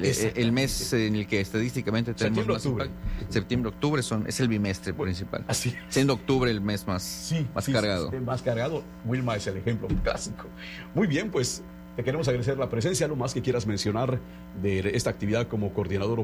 el mes en el que estadísticamente tenemos más Septiembre-octubre. impacto. Septiembre-octubre es el bimestre principal. Así es. Siendo octubre el mes más cargado. Sí, más cargado. Wilma es el ejemplo clásico. Muy bien, pues te queremos agradecer la presencia. Lo más que quieras mencionar de esta actividad como coordinador